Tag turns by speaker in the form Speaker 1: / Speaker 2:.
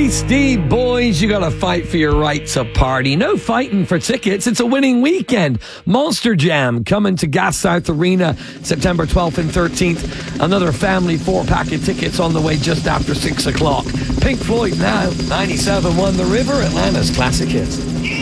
Speaker 1: Beastie Boys, you gotta fight for your right to party. No fighting for tickets. It's a winning weekend. Monster Jam coming to Gas South Arena September 12th and 13th. Another family 4-pack of tickets on the way just after 6 o'clock. Pink Floyd now, 97.1 The River, Atlanta's classic hits.